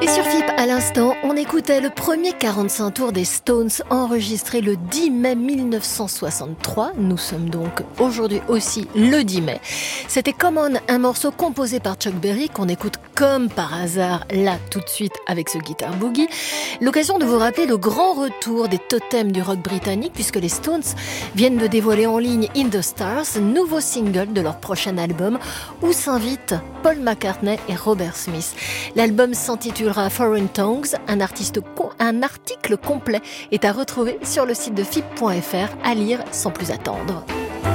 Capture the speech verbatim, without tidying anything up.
Et sur F I P, à l'instant, on écoutait le premier quarante-cinq tours des Stones enregistré le dix mai mille neuf cent soixante-trois. Nous sommes donc aujourd'hui aussi le dix mai. C'était Come On, un morceau composé par Chuck Berry qu'on écoute comme par hasard là tout de suite avec ce guitar boogie. L'occasion de vous rappeler le grand retour des totems du rock britannique puisque les Stones viennent de dévoiler en ligne In The Stars, nouveau single de leur prochain album où s'invitent Paul McCartney et Robert Smith. L'album s'intitulera Foreign Tongues. Un, artiste con, un article complet est à retrouver sur le site de F I P point F R, à lire sans plus attendre.